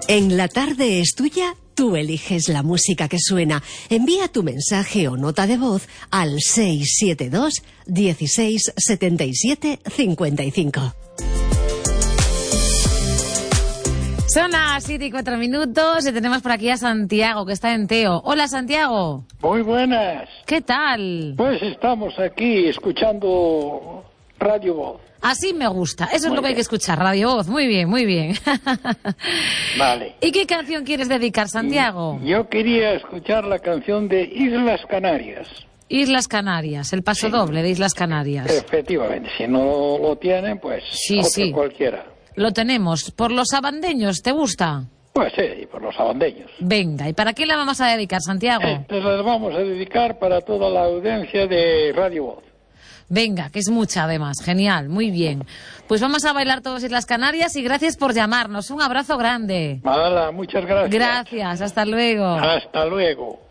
En la tarde es tuya, tú eliges la música que suena. Envía tu mensaje o nota de voz al 672 16 77 55. Son las 7:04 y tenemos por aquí a Santiago, que está en Teo. Hola, Santiago. Muy buenas. ¿Qué tal? Pues estamos aquí escuchando Radio Voz. Así me gusta. Eso es lo que hay que escuchar, Radio Voz. Muy bien, muy bien. Vale. ¿Y qué canción quieres dedicar, Santiago? Yo quería escuchar la canción de Islas Canarias. Islas Canarias, el paso doble de Islas Canarias. Efectivamente. Si no lo tienen, pues otro cualquiera. Lo tenemos. ¿Por los sabandeños te gusta? Pues sí, por los sabandeños. Venga, ¿y para quién la vamos a dedicar, Santiago? Entonces la vamos a dedicar para toda la audiencia de Radio Voz. Venga, que es mucha además. Genial, muy bien. Pues vamos a bailar todos Islas Canarias y gracias por llamarnos. Un abrazo grande. Hola, muchas gracias. Gracias, hasta luego. Hasta luego.